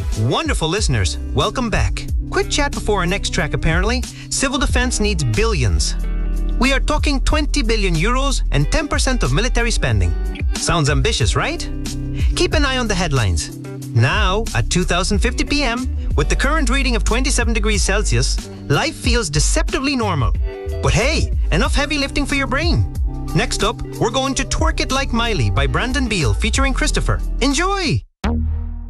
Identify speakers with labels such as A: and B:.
A: Hey, wonderful listeners, welcome back. Quick chat before our next track apparently. Civil defense needs billions. We are talking 20 billion euros and 10% of military spending. Sounds ambitious, right? Keep an eye on the headlines. Now, at 2050 p.m., with the current reading of 27 degrees Celsius, life feels deceptively normal. But hey, enough heavy lifting for your brain. Next up, we're going to Twerk It Like Miley by Brandon Beal featuring Christopher. Enjoy!